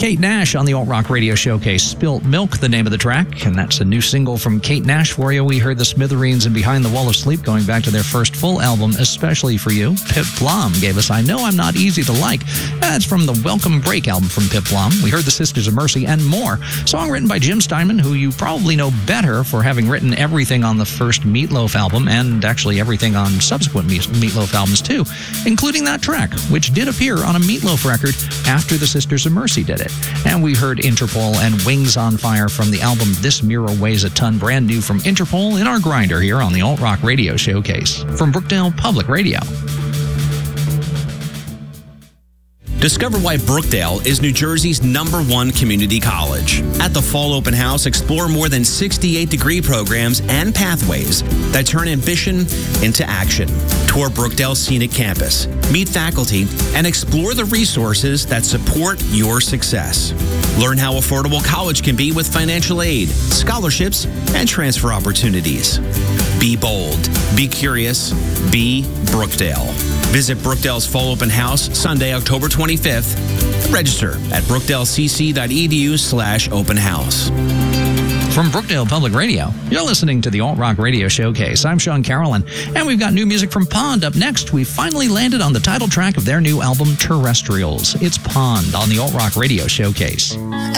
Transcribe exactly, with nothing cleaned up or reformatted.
Kate Nash on the Alt Rock Radio Showcase. Spilt Milk, the name of the track, and that's a new single from Kate Nash for you. We heard the Smithereens and Behind the Wall of Sleep going back to their first full album, Especially for You. Pip Blom gave us I Know I'm Not Easy to Like. That's from the Welcome Break album from Pip Blom. We heard the Sisters of Mercy and More. Song written by Jim Steinman, who you probably know better for having written everything on the first Meatloaf album and actually everything on subsequent Meatloaf albums too, including that track, which did appear on a Meatloaf record after the Sisters of Mercy did it. And we heard Interpol and Wings on Fire from the album This Mirror Weighs a Ton, brand new from Interpol in our grinder here on the Alt Rock Radio Showcase from Brookdale Public Radio. Discover why Brookdale is New Jersey's number one community college. At the Fall Open House, explore more than sixty-eight degree programs and pathways that turn ambition into action. Tour Brookdale's scenic campus, meet faculty, and explore the resources that support your success. Learn how affordable college can be with financial aid, scholarships, and transfer opportunities. Be bold, be curious, be Brookdale. Visit Brookdale's Fall Open House Sunday, October twenty-fifth. Register at brookdalecc.edu slash open house. From Brookdale Public Radio, you're listening to the Alt Rock Radio Showcase. I'm Sean Carolyn, and we've got new music from Pond. Up next, we finally landed on the title track of their new album, Terrestrials. It's Pond on the Alt Rock Radio Showcase.